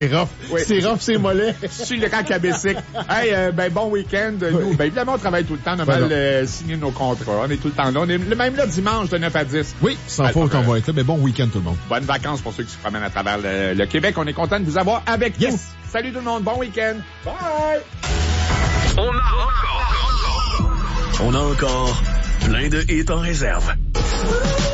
rough. Oui. C'est rough, c'est mollet. Sur le camp Cabessic. Hey, bon week-end. Nous, évidemment, on travaille tout le temps. On a mal signé nos contrats. On est tout le temps là. On est même là dimanche de 9 à 10. Oui, sans faute, on va être là. Mais bon week-end, tout le monde. Bonnes vacances pour ceux qui se promènent à travers le Québec. On est content de vous avoir avec nous. Salut tout le monde. Bon week-end. Bye! On a encore plein de hits en réserve.